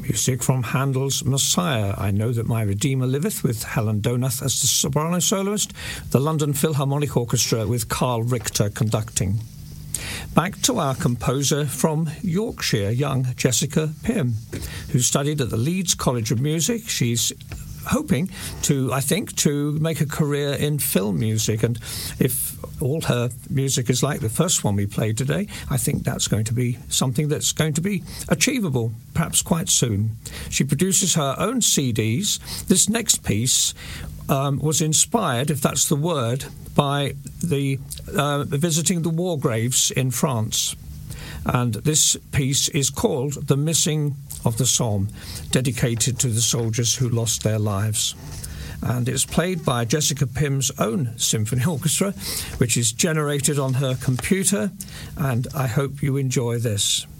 Music from Handel's Messiah, I Know That My Redeemer Liveth, with Helen Donath as the soprano soloist, the London Philharmonic Orchestra with Carl Richter conducting. Back to our composer from Yorkshire, young Jessica Pym, who studied at the Leeds College of Music. She's hoping to make a career in film music, and if all her music is like the first one we played today, I think that's going to be something that's going to be achievable, perhaps quite soon. She produces her own CDs. This next piece was inspired, if that's the word, by the visiting the war graves in France. And this piece is called The Missing of the Somme, dedicated to the soldiers who lost their lives. And it's played by Jessica Pym's own symphony orchestra, which is generated on her computer, and I hope you enjoy this.